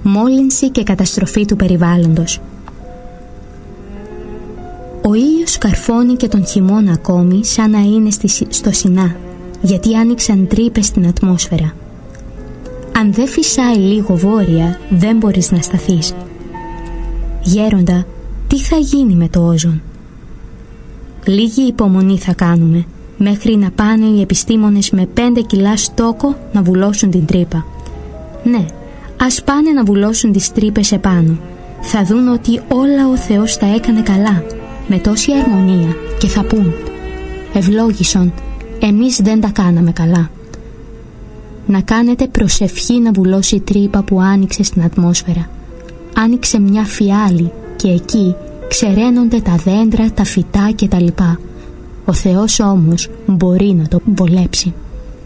μόλυνση και καταστροφή του περιβάλλοντος. Ο ήλιος καρφώνει και τον χειμώνα ακόμη, σαν να είναι στο Σινά, γιατί άνοιξαν τρύπες στην ατμόσφαιρα. Αν δεν φυσάει λίγο βόρεια, δεν μπορείς να σταθείς. Γέροντα, τι θα γίνει με το όζον? Λίγη υπομονή θα κάνουμε, μέχρι να πάνε οι επιστήμονες με 5 κιλά στόκο να βουλώσουν την τρύπα. Ναι, ας πάνε να βουλώσουν τις τρύπες επάνω. Θα δουν ότι όλα ο Θεός τα έκανε καλά, με τόση αρμονία, και θα πούν: ευλόγησον, εμείς δεν τα κάναμε καλά. Να κάνετε προσευχή να βουλώσει η τρύπα που άνοιξε στην ατμόσφαιρα. Άνοιξε μια φιάλη και εκεί ξεραίνονται τα δέντρα, τα φυτά και τα λοιπά. Ο Θεός όμως μπορεί να το βολέψει.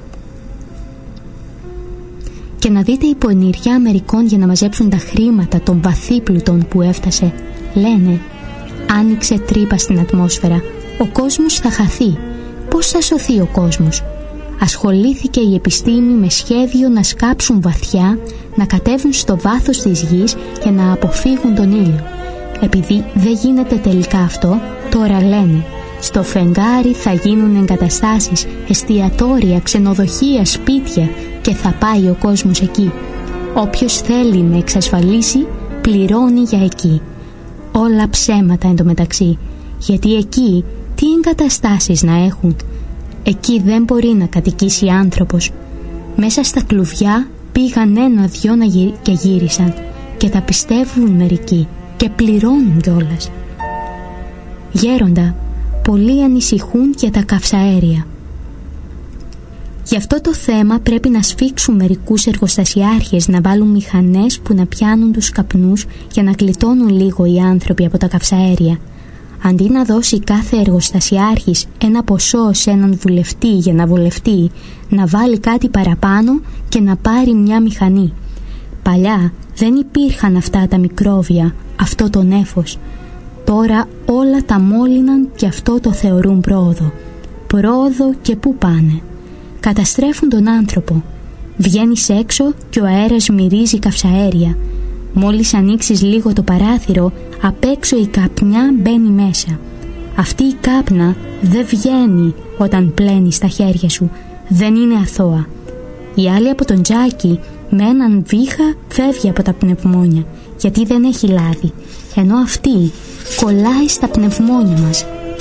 Και να δείτε η πονηριά μερικών για να μαζέψουν τα χρήματα των βαθύπλουτων που έφτασε. Λένε: άνοιξε τρύπα στην ατμόσφαιρα, ο κόσμος θα χαθεί. Πώς θα σωθεί ο κόσμος? Ασχολήθηκε η επιστήμη με σχέδιο να σκάψουν βαθιά, να κατέβουν στο βάθος της γης και να αποφύγουν τον ήλιο. Επειδή δεν γίνεται τελικά αυτό, τώρα λένε: στο φεγγάρι θα γίνουν εγκαταστάσεις, εστιατόρια, ξενοδοχεία, σπίτια, και θα πάει ο κόσμος εκεί. Όποιος θέλει να εξασφαλίσει, πληρώνει για εκεί. Όλα ψέματα εντωμεταξύ, γιατί εκεί τι εγκαταστάσεις να έχουν? Εκεί δεν μπορεί να κατοικήσει άνθρωπος. Μέσα στα κλουβιά πήγαν 1-2 και γύρισαν, και τα πιστεύουν μερικοί και πληρώνουν κιόλας. Γέροντα, πολλοί ανησυχούν για τα καυσαέρια. Γι' αυτό το θέμα πρέπει να σφίξουν μερικούς εργοστασιάρχες να βάλουν μηχανές που να πιάνουν τους καπνούς για να γλιτώνουν λίγο οι άνθρωποι από τα καυσαέρια. Αντί να δώσει κάθε εργοστασιάρχης ένα ποσό σε έναν βουλευτή για να βολευτεί, να βάλει κάτι παραπάνω και να πάρει μια μηχανή. Παλιά δεν υπήρχαν αυτά τα μικρόβια, αυτό το νέφος. Τώρα όλα τα μόλυναν και αυτό το θεωρούν πρόοδο. Πρόοδο και πού πάνε? Καταστρέφουν τον άνθρωπο. Βγαίνεις έξω και ο αέρας μυρίζει καυσαέρια. Μόλις ανοίξεις λίγο το παράθυρο, απ' έξω η καπνιά μπαίνει μέσα. Αυτή η κάπνα δεν βγαίνει όταν πλένεις στα χέρια σου. Δεν είναι αθώα. Η άλλη από τον τζάκι με έναν βήχα φεύγει από τα πνευμόνια, γιατί δεν έχει λάδι, ενώ αυτή κολλάει στα πνευμόνια μας.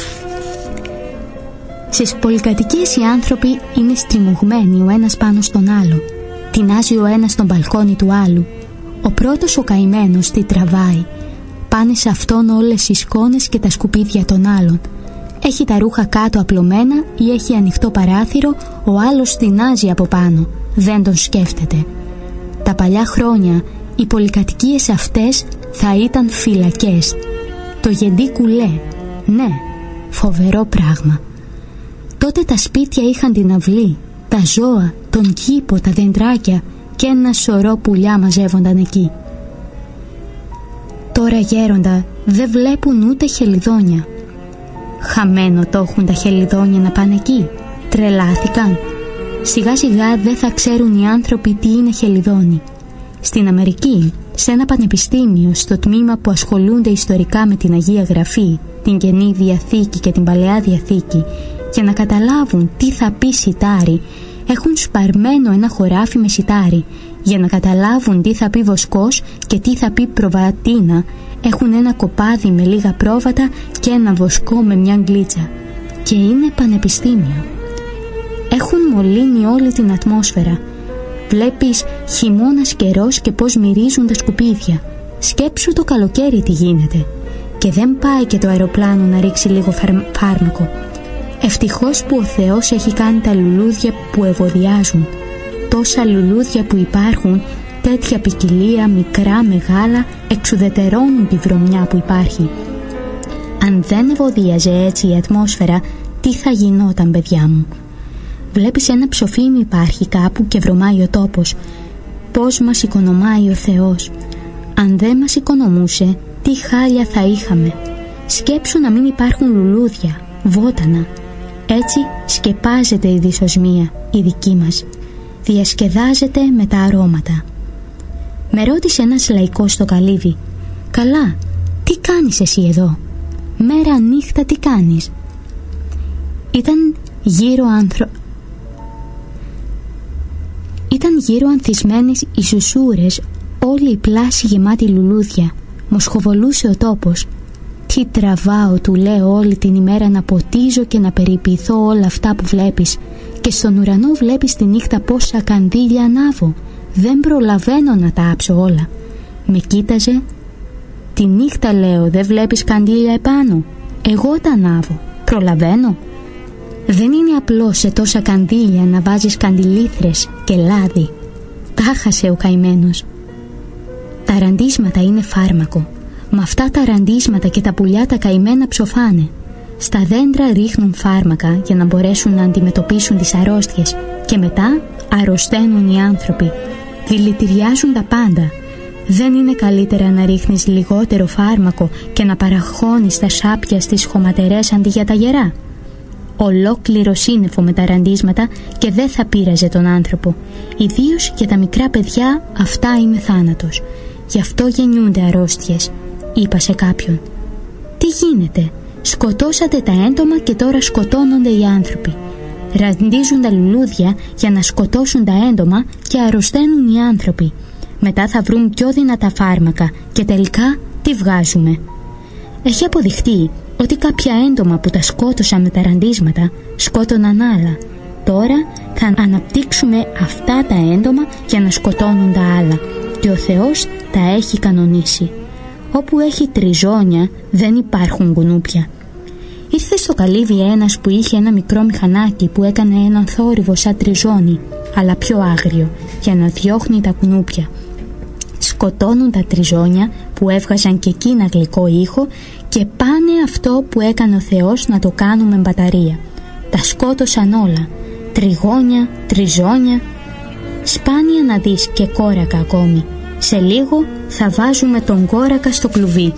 Στις πολυκατοικίες οι άνθρωποι είναι στριμωγμένοι ο ένας πάνω στον άλλο. Τεινάζει ο ένας στον μπαλκόνι του άλλου. Ο πρώτος ο καημένος τι τραβάει. Πάνε σε αυτόν όλες οι σκόνες και τα σκουπίδια των άλλων. Έχει τα ρούχα κάτω απλωμένα ή έχει ανοιχτό παράθυρο, ο άλλος τεινάζει από πάνω. Δεν τον σκέφτεται. Τα παλιά χρόνια οι πολυκατοικίες αυτές θα ήταν φυλακές. Το γεντί κουλέ. Ναι, φοβερό πράγμα. Τότε τα σπίτια είχαν την αυλή, τα ζώα, τον κήπο, τα δεντράκια και ένα σωρό πουλιά μαζεύονταν εκεί. Τώρα γέροντα δεν βλέπουν ούτε χελιδόνια. Χαμένο το έχουν τα χελιδόνια να πάνε εκεί. Τρελάθηκαν. Σιγά σιγά δεν θα ξέρουν οι άνθρωποι τι είναι χελιδόνι. Στην Αμερική, σε ένα πανεπιστήμιο, στο τμήμα που ασχολούνται ιστορικά με την Αγία Γραφή, την Καινή Διαθήκη και την Παλαιά Διαθήκη, για να καταλάβουν τι θα πει σιτάρι, έχουν σπαρμένο ένα χωράφι με σιτάρι. Για να καταλάβουν τι θα πει βοσκός και τι θα πει προβατίνα, έχουν ένα κοπάδι με λίγα πρόβατα και ένα βοσκό με μια γκλίτσα. Και είναι πανεπιστήμιο. Έχουν μολύνει όλη την ατμόσφαιρα. Βλέπεις χειμώνας καιρός και πως μυρίζουν τα σκουπίδια. Σκέψου το καλοκαίρι τι γίνεται. Και δεν πάει και το αεροπλάνο να ρίξει λίγο φάρμακο. Ευτυχώς που ο Θεός έχει κάνει τα λουλούδια που ευωδιάζουν. Τόσα λουλούδια που υπάρχουν, τέτοια ποικιλία, μικρά, μεγάλα, εξουδετερώνουν τη βρωμιά που υπάρχει. Αν δεν ευωδίαζε έτσι η ατμόσφαιρα, τι θα γινόταν, παιδιά μου? Βλέπεις ένα ψοφίμι υπάρχει κάπου και βρωμάει ο τόπος. Πώς μας οικονομάει ο Θεός. Αν δεν μας οικονομούσε, τι χάλια θα είχαμε. Σκέψου να μην υπάρχουν λουλούδια, βότανα. Έτσι σκεπάζεται η δυσοσμία, η δική μας. Διασκεδάζεται με τα αρώματα. Με ρώτησε ένας λαϊκός στο καλύβι: «Καλά, τι κάνεις εσύ εδώ? Μέρα νύχτα τι κάνεις?» Ήταν γύρω ανθισμένες οι σουσούρες, όλη η πλάση γεμάτη λουλούδια. Μοσχοβολούσε ο τόπος. «Τι τραβάω», του λέω, «όλη την ημέρα να ποτίζω και να περιποιηθώ όλα αυτά που βλέπεις. Και στον ουρανό βλέπεις τη νύχτα πόσα κανδύλια ανάβω. Δεν προλαβαίνω να τα άψω όλα». Με κοίταζε. «Τη νύχτα», λέω, «δεν βλέπεις κανδύλια επάνω? Εγώ τα ανάβω. Προλαβαίνω?» Δεν είναι απλό σε τόσα κανδύλια να βάζεις καντιλήθρες και λάδι. Τα χάσε ο καημένος. Τα ραντίσματα είναι φάρμακο. Με αυτά τα ραντίσματα και τα πουλιά τα καημένα ψοφάνε. Στα δέντρα ρίχνουν φάρμακα για να μπορέσουν να αντιμετωπίσουν τις αρρώστιες και μετά αρρωσταίνουν οι άνθρωποι. Δηλητηριάζουν τα πάντα. Δεν είναι καλύτερα να ρίχνεις λιγότερο φάρμακο και να παραχώνεις τα σάπια στις χωματερές αντί για τα γερά? Ολόκληρο σύννεφο με τα ραντίσματα και δεν θα πείραζε τον άνθρωπο. Ιδίως για τα μικρά παιδιά αυτά είναι θάνατος. Γι' αυτό γεννιούνται αρρώστιες, είπα σε κάποιον. «Τι γίνεται? Σκοτώσατε τα έντομα και τώρα σκοτώνονται οι άνθρωποι. Ραντίζουν τα λουλούδια για να σκοτώσουν τα έντομα και αρρωσταίνουν οι άνθρωποι. Μετά θα βρουν πιο δυνατά φάρμακα και τελικά τι βγάζουμε?» Έχει αποδειχτεί ότι κάποια έντομα που τα σκότωσαν με τα ραντίσματα σκότωναν άλλα. Τώρα θα αναπτύξουμε αυτά τα έντομα για να σκοτώνουν τα άλλα και ο Θεός τα έχει κανονίσει. Όπου έχει τριζόνια δεν υπάρχουν κουνούπια. Ήρθε στο καλύβι ένας που είχε ένα μικρό μηχανάκι που έκανε έναν θόρυβο σαν τριζόνι, αλλά πιο άγριο, για να διώχνει τα κουνούπια. Σκοτώνουν τα τριζόνια που έβγαζαν και εκείνα γλυκό ήχο και πάνε αυτό που έκανε ο Θεός να το κάνουν με μπαταρία. Τα σκότωσαν όλα. Τριγόνια, τριζόνια. Σπάνια να δεις και κόρακα ακόμη. Σε λίγο θα βάζουμε τον κόρακα στο κλουβί.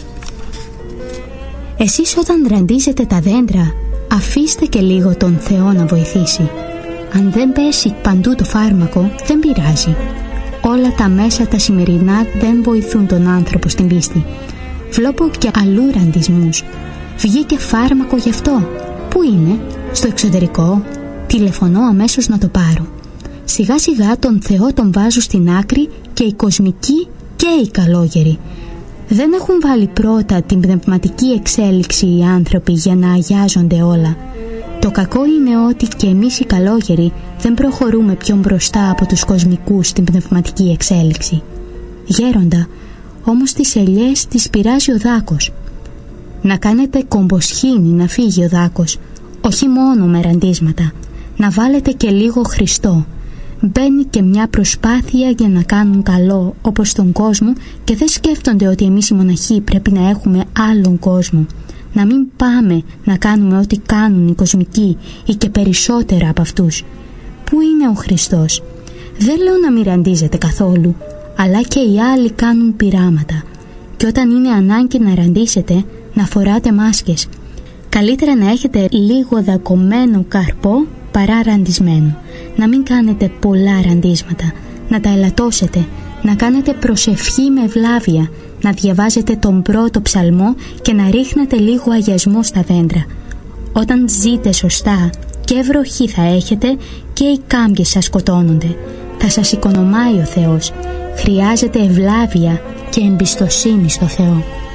Εσείς όταν ραντίζετε τα δέντρα, αφήστε και λίγο τον Θεό να βοηθήσει. Αν δεν πέσει παντού το φάρμακο, δεν πειράζει. Όλα τα μέσα τα σημερινά δεν βοηθούν τον άνθρωπο στην πίστη. Βλέπω και αλλού ραντισμούς. Βγήκε φάρμακο γι' αυτό. Πού είναι? Στο εξωτερικό? Τηλεφωνώ αμέσως να το πάρω. Σιγά σιγά τον Θεό τον βάζω στην άκρη και οι κοσμικοί και οι καλόγεροι. Δεν έχουν βάλει πρώτα την πνευματική εξέλιξη οι άνθρωποι για να αγιάζονται όλα. Το κακό είναι ότι και εμείς οι καλόγεροι δεν προχωρούμε πιο μπροστά από τους κοσμικούς στην πνευματική εξέλιξη. Γέροντα, όμως τις ελιές τις πειράζει ο δάκος. Να κάνετε κομποσχήνη να φύγει ο δάκος, όχι μόνο με ραντίσματα. Να βάλετε και λίγο Χριστό. Μπαίνει και μια προσπάθεια για να κάνουν καλό όπως τον κόσμο και δεν σκέφτονται ότι εμείς οι μοναχοί πρέπει να έχουμε άλλον κόσμο. Να μην πάμε να κάνουμε ό,τι κάνουν οι κοσμικοί ή και περισσότερα από αυτούς. Πού είναι ο Χριστός? Δεν λέω να μην ραντίζετε καθόλου, αλλά και οι άλλοι κάνουν πειράματα. Και όταν είναι ανάγκη να ραντίσετε, να φοράτε μάσκες. Καλύτερα να έχετε λίγο δακωμένο καρπό παρά ραντισμένο. Να μην κάνετε πολλά ραντίσματα, να τα ελαττώσετε, να κάνετε προσευχή με ευλάβεια, να διαβάζετε τον πρώτο ψαλμό και να ρίχνετε λίγο αγιασμό στα δέντρα. Όταν ζείτε σωστά και βροχή θα έχετε και οι κάμπιες σας σκοτώνονται. Θα σας οικονομάει ο Θεός. Χρειάζεται ευλάβεια και εμπιστοσύνη στο Θεό.